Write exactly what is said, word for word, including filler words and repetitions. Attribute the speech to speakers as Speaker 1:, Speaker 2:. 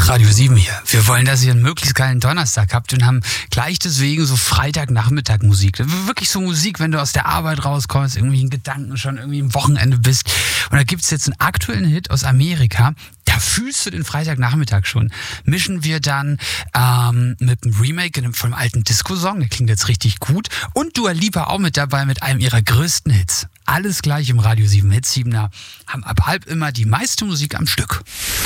Speaker 1: Radio sieben hier. Wir wollen, dass ihr einen möglichst geilen Donnerstag habt und haben gleich deswegen so Freitagnachmittag Musik. Wirklich so Musik, wenn du aus der Arbeit rauskommst, irgendwie in Gedanken schon irgendwie im Wochenende bist. Und da gibt's jetzt einen aktuellen Hit aus Amerika. Da fühlst du den Freitagnachmittag schon. Mischen wir dann ähm, mit einem Remake von einem alten Disco-Song, der klingt jetzt richtig gut. Und Dua Lipa auch mit dabei mit einem ihrer größten Hits. Alles gleich im Radio sieben Hit siebener haben ab halb immer die meiste Musik am Stück.